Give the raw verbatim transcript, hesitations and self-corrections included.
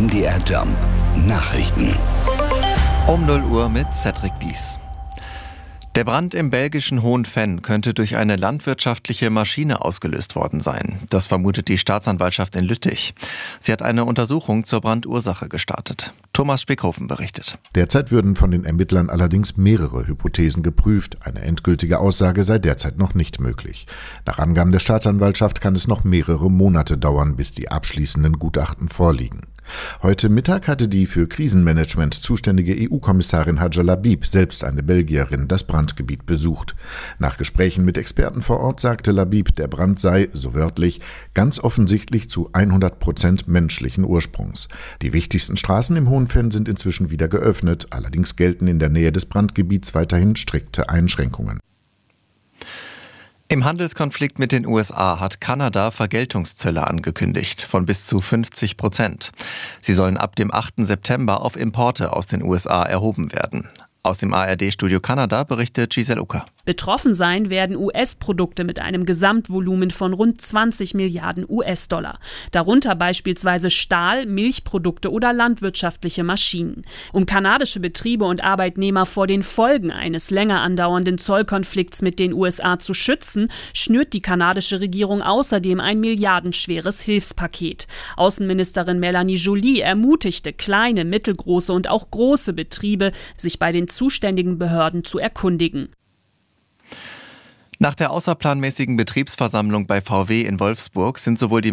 M D R Jump Nachrichten. Um null Uhr mit Cedric Bies. Der Brand im belgischen Hohenvenn könnte durch eine landwirtschaftliche Maschine ausgelöst worden sein. Das vermutet die Staatsanwaltschaft in Lüttich. Sie hat eine Untersuchung zur Brandursache gestartet. Thomas Spickhofen berichtet. Derzeit würden von den Ermittlern allerdings mehrere Hypothesen geprüft. Eine endgültige Aussage sei derzeit noch nicht möglich. Nach Angaben der Staatsanwaltschaft kann es noch mehrere Monate dauern, bis die abschließenden Gutachten vorliegen. Heute Mittag hatte die für Krisenmanagement zuständige E U-Kommissarin Hadja Labib, selbst eine Belgierin, das Brandgebiet besucht. Nach Gesprächen mit Experten vor Ort sagte Labib, der Brand sei, so wörtlich, ganz offensichtlich zu hundert Prozent menschlichen Ursprungs. Die wichtigsten Straßen im Hohenvenn sind inzwischen wieder geöffnet, allerdings gelten in der Nähe des Brandgebiets weiterhin strikte Einschränkungen. Im Handelskonflikt mit den U S A hat Kanada Vergeltungszölle angekündigt von bis zu fünfzig Prozent. Sie sollen ab dem achten September auf Importe aus den U S A erhoben werden. Aus dem A R D-Studio Kanada berichtet Giselle Ucker. Betroffen sein werden U S-Produkte mit einem Gesamtvolumen von rund zwanzig Milliarden U S-Dollar. Darunter beispielsweise Stahl, Milchprodukte oder landwirtschaftliche Maschinen. Um kanadische Betriebe und Arbeitnehmer vor den Folgen eines länger andauernden Zollkonflikts mit den U S A zu schützen, schnürt die kanadische Regierung außerdem ein milliardenschweres Hilfspaket. Außenministerin Melanie Joly ermutigte kleine, mittelgroße und auch große Betriebe, sich bei den zuständigen Behörden zu erkundigen. Nach der außerplanmäßigen Betriebsversammlung bei V W in Wolfsburg sind sowohl die